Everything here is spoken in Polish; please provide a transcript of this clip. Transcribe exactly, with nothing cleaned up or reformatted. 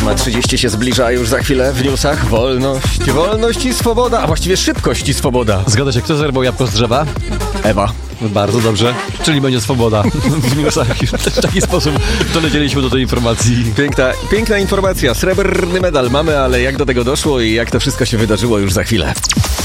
ósma trzydzieści się zbliża już za chwilę w newsach. Wolność, wolność i swoboda, a właściwie szybkość i swoboda. Zgadza się, kto zerwał jabłko z drzewa? Ewa. Bardzo dobrze, czyli będzie swoboda. W newsach już w taki sposób dolecieliśmy do tej informacji. Piękna, piękna informacja, srebrny medal mamy, ale jak do tego doszło i jak to wszystko się wydarzyło już za chwilę.